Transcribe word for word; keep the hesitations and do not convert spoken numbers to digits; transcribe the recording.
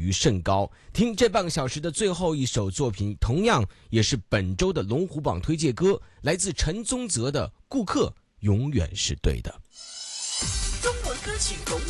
誉甚高。听这半个小时的最后一首作品，同样也是本周的龙虎榜推介歌，来自陈宗泽的《顾客永远是对的》。 中文歌曲龙